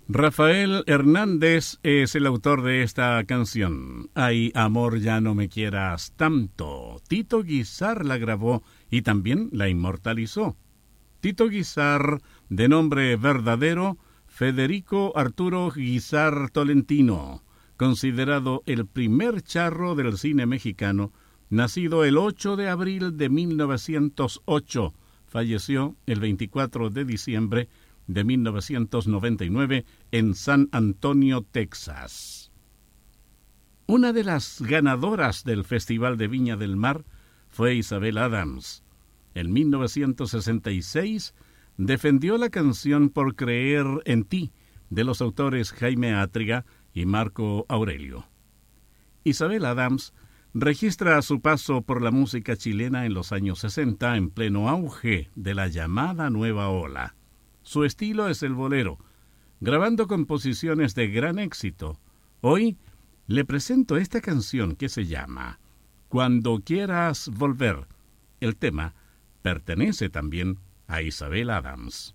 Rafael Hernández es el autor de esta canción. Ay, amor, ya no me quieras tanto. Tito Guizar la grabó y también la inmortalizó. Tito Guizar, de nombre verdadero, Federico Arturo Guizar Tolentino, considerado el primer charro del cine mexicano, nacido el 8 de abril de 1908, falleció el 24 de diciembre de 1999 en San Antonio, Texas. Una de las ganadoras del Festival de Viña del Mar fue Isabel Adams. En 1966 defendió la canción Por creer en ti, de los autores Jaime Átriga y Marco Aurelio. Isabel Adams registra su paso por la música chilena en los años 60 en pleno auge de la llamada Nueva Ola. Su estilo es el bolero, grabando composiciones de gran éxito. Hoy le presento esta canción que se llama Cuando quieras volver. El tema pertenece también a Isabel Adams.